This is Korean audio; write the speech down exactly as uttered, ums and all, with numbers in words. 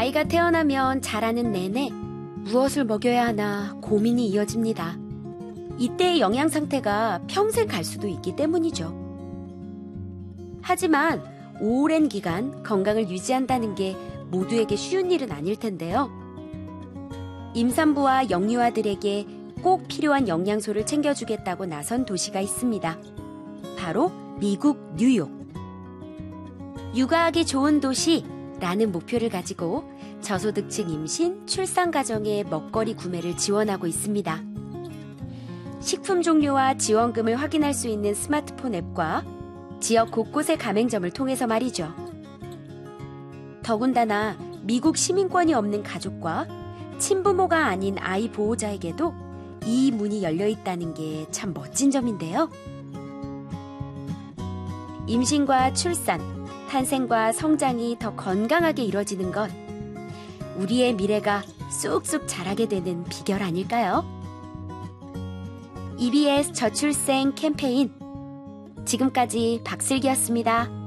아이가 태어나면 자라는 내내 무엇을 먹여야 하나 고민이 이어집니다. 이때의 영양 상태가 평생 갈 수도 있기 때문이죠. 하지만 오랜 기간 건강을 유지한다는 게 모두에게 쉬운 일은 아닐 텐데요. 임산부와 영유아들에게 꼭 필요한 영양소를 챙겨주겠다고 나선 도시가 있습니다. 바로 미국 뉴욕. 육아하기 좋은 도시라는 목표를 가지고 저소득층 임신, 출산 가정의 먹거리 구매를 지원하고 있습니다. 식품 종류와 지원금을 확인할 수 있는 스마트폰 앱과 지역 곳곳의 가맹점을 통해서 말이죠. 더군다나 미국 시민권이 없는 가족과 친부모가 아닌 아이 보호자에게도 이 문이 열려 있다는 게 참 멋진 점인데요. 임신과 출산, 탄생과 성장이 더 건강하게 이뤄지는 건 우리의 미래가 쑥쑥 자라게 되는 비결 아닐까요? 이비에스 저출생 캠페인, 지금까지 박슬기였습니다.